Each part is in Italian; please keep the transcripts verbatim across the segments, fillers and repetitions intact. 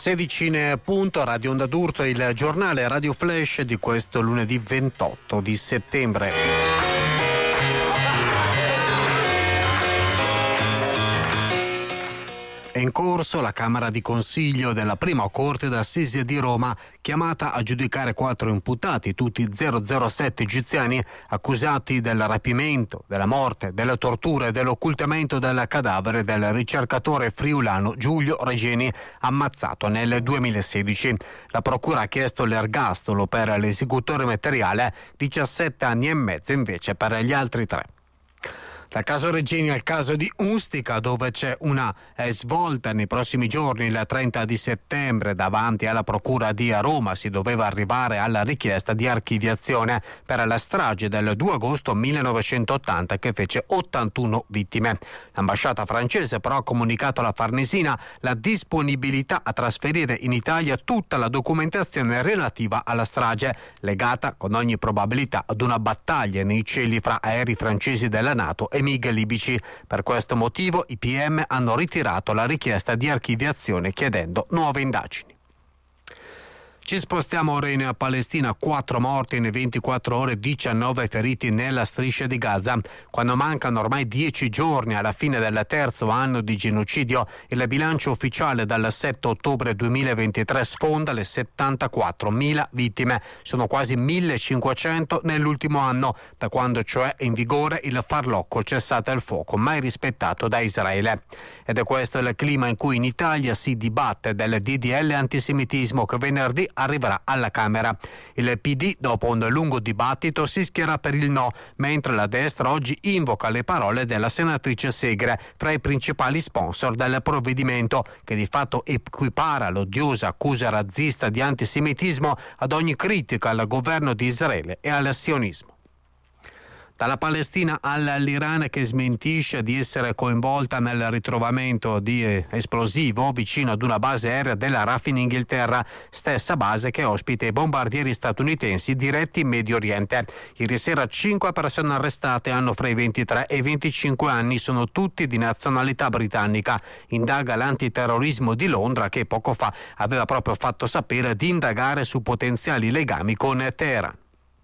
sedici in punto, Radio Onda d'Urto, il giornale Radio Flash di questo lunedì ventotto di settembre. È in corso la Camera di Consiglio della Prima Corte d'Assise di Roma, chiamata a giudicare quattro imputati, tutti zero zero sette egiziani, accusati del rapimento, della morte, della tortura e dell'occultamento del cadavere del ricercatore friulano Giulio Regeni, ammazzato nel duemilasedici. La Procura ha chiesto l'ergastolo per l'esecutore materiale, diciassette anni e mezzo invece per gli altri tre. Dal caso Regeni al caso di Ustica, dove c'è una eh, svolta nei prossimi giorni. Il trenta di settembre davanti alla Procura di Roma si doveva arrivare alla richiesta di archiviazione per la strage del due agosto millenovecentottanta che fece ottantuno vittime. L'ambasciata francese però ha comunicato alla Farnesina la disponibilità a trasferire in Italia tutta la documentazione relativa alla strage, legata con ogni probabilità ad una battaglia nei cieli fra aerei francesi della NATO e MiG libici. Per questo motivo i P M hanno ritirato la richiesta di archiviazione chiedendo nuove indagini. Ci spostiamo ora in Palestina, quattro morti in ventiquattro ore, diciannove feriti nella striscia di Gaza. Quando mancano ormai dieci giorni alla fine del terzo anno di genocidio, il bilancio ufficiale dal sette ottobre duemilaventitré sfonda le settantaquattromila vittime. Sono quasi millecinquecento nell'ultimo anno, da quando cioè è in vigore il farlocco cessate il fuoco, mai rispettato da Israele. Ed è questo il clima in cui in Italia si dibatte del D D L antisemitismo che venerdì arriverà alla Camera. Il P D, dopo un lungo dibattito, si schiera per il no, mentre la destra oggi invoca le parole della senatrice Segre, fra i principali sponsor del provvedimento, che di fatto equipara l'odiosa accusa razzista di antisemitismo ad ogni critica al governo di Israele e al sionismo. Dalla Palestina all'Iran, che smentisce di essere coinvolta nel ritrovamento di esplosivo vicino ad una base aerea della R A F in Inghilterra, stessa base che ospita i bombardieri statunitensi diretti in Medio Oriente. Ieri sera cinque persone arrestate hanno fra i ventitré e i venticinque anni, sono tutti di nazionalità britannica. Indaga l'antiterrorismo di Londra, che poco fa aveva proprio fatto sapere di indagare su potenziali legami con Teheran.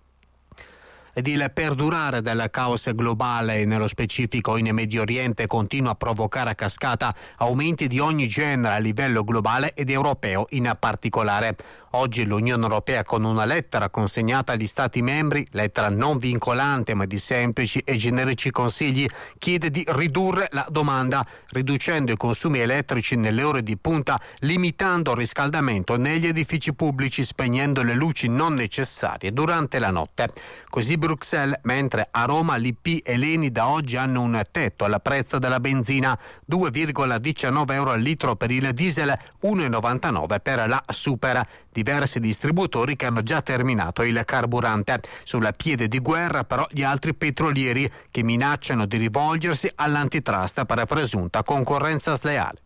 Ed il perdurare del caos globale, nello specifico in Medio Oriente, continua a provocare a cascata aumenti di ogni genere a livello globale ed europeo in particolare. Oggi l'Unione Europea, con una lettera consegnata agli Stati membri, lettera non vincolante ma di semplici e generici consigli, chiede di ridurre la domanda, riducendo i consumi elettrici nelle ore di punta, limitando il riscaldamento negli edifici pubblici, spegnendo le luci non necessarie durante la notte. Così Bruxelles, mentre a Roma l'I P e l'Eni da oggi hanno un tetto al prezzo della benzina, due virgola diciannove euro al litro per il diesel, uno virgola novantanove per la Super. Diversi distributori che hanno già terminato il carburante. Sul piede di guerra però gli altri petrolieri, che minacciano di rivolgersi all'antitrust per presunta concorrenza sleale.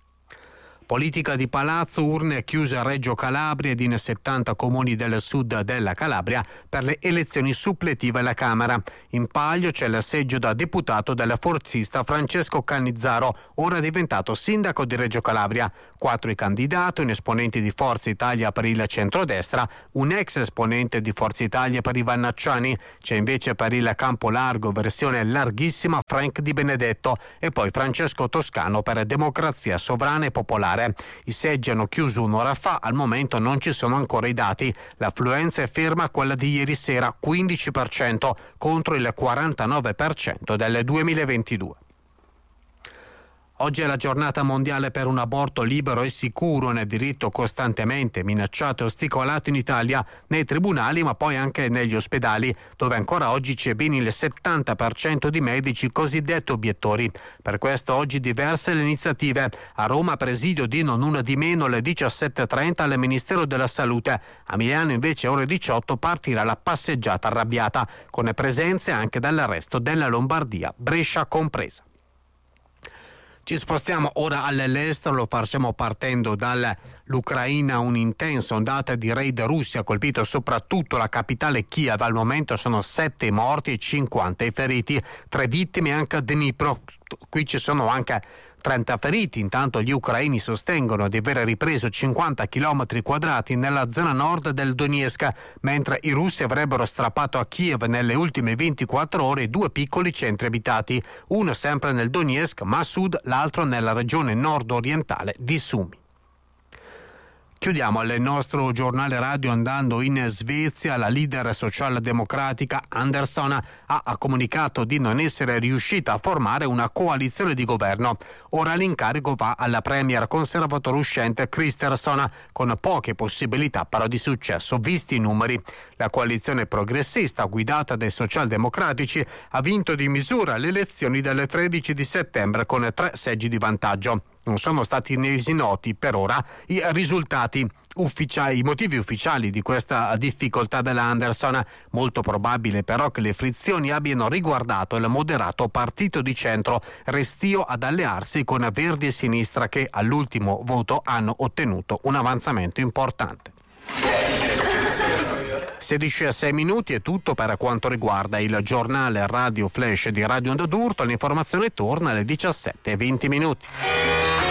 Politica di palazzo, urne chiuse a Reggio Calabria ed in settanta comuni del sud della Calabria per le elezioni suppletive alla Camera. In palio c'è il seggio da deputato del forzista Francesco Cannizzaro, ora diventato sindaco di Reggio Calabria. Quattro i candidati, un esponente di Forza Italia per il centrodestra, un ex esponente di Forza Italia per i Vannacciani, c'è invece per il Campo Largo versione larghissima Frank Di Benedetto e poi Francesco Toscano per Democrazia Sovrana e Popolare. I seggi hanno chiuso un'ora fa, al momento non ci sono ancora i dati. L'affluenza è ferma a quella di ieri sera, quindici per cento contro il quarantanove per cento del duemilaventidue. Oggi è la giornata mondiale per un aborto libero e sicuro, nel diritto costantemente minacciato e ostacolato in Italia, nei tribunali ma poi anche negli ospedali, dove ancora oggi c'è ben il settanta per cento di medici cosiddetti obiettori. Per questo oggi diverse le iniziative. A Roma presidio di non una di meno alle diciassette e trenta al Ministero della Salute. A Milano invece ore diciotto partirà la passeggiata arrabbiata, con presenze anche dal resto della Lombardia, Brescia compresa. Ci spostiamo ora all'estero, lo facciamo partendo dall'Ucraina. Un'intensa ondata di raid russi ha colpito soprattutto la capitale Kiev. Al momento sono sette morti e cinquanta i feriti, tre vittime anche a Dnipro, Qui ci sono anche trenta feriti, intanto gli ucraini sostengono di aver ripreso cinquanta chilometri quadrati nella zona nord del Donetsk, mentre i russi avrebbero strappato a Kiev nelle ultime ventiquattro ore due piccoli centri abitati, uno sempre nel Donetsk ma a sud, l'altro nella regione nord-orientale di Sumi. Chiudiamo il nostro giornale radio andando in Svezia. La leader socialdemocratica Andersson ha, ha comunicato di non essere riuscita a formare una coalizione di governo. Ora l'incarico va alla premier conservatore uscente Kristersson, con poche possibilità però di successo visti i numeri. La coalizione progressista guidata dai socialdemocratici ha vinto di misura le elezioni del tredici di settembre con tre seggi di vantaggio. Non sono stati resi noti per ora i risultati ufficiali, i motivi ufficiali di questa difficoltà dell'Anderson. Molto probabile però che le frizioni abbiano riguardato il moderato partito di centro, restio ad allearsi con Verdi e Sinistra, che all'ultimo voto hanno ottenuto un avanzamento importante. sedici a sei minuti è tutto per quanto riguarda il giornale Radio Flash di Radio Onda d'Urto. L'informazione torna alle diciassette e venti minuti.